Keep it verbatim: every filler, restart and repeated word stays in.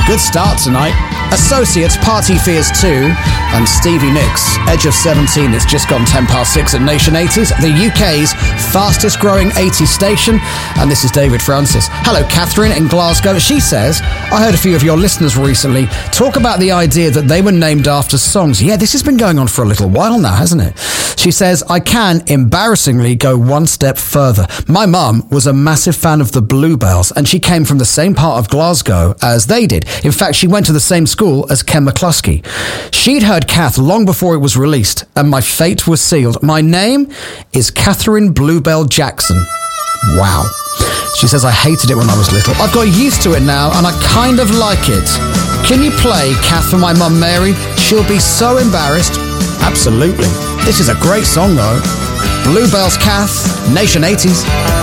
Good start tonight. Associates, Party Fears two, and Stevie Nicks, Edge of seventeen. It's just gone ten past six at Nation eighties, the U K's fastest growing eighties station. And this is David Francis. Hello, Catherine in Glasgow. She says, I heard a few of your listeners recently talk about the idea that they were named after songs. Yeah, this has been going on for a little while now, hasn't it? She says, I can, embarrassingly, go one step further. My mum was a massive fan of the Bluebells, and she came from the same part of Glasgow as they did. In fact, she went to the same school as Ken McCluskey. She'd heard Kath long before it was released, and my fate was sealed. My name is Catherine Bluebell Jackson. Wow. She says, I hated it when I was little. I've got used to it now, and I kind of like it. Can you play Kath for my mum Mary? She'll be so embarrassed. Absolutely. This is a great song, though. Bluebells, Kath, Nation eighties.